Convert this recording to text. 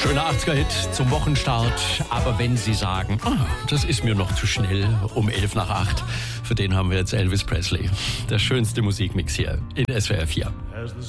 Schöner 80er-Hit zum Wochenstart. Aber wenn Sie sagen, das ist mir noch zu schnell um 8:11, für den haben wir jetzt Elvis Presley. Der schönste Musikmix hier in SWR 4.